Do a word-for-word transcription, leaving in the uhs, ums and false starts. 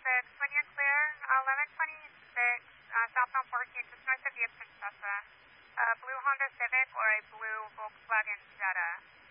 six. When you're clear, eleven twenty-six, uh, southbound Porky, just north of Via Princesa. A blue Honda Civic or a blue Volkswagen Jetta.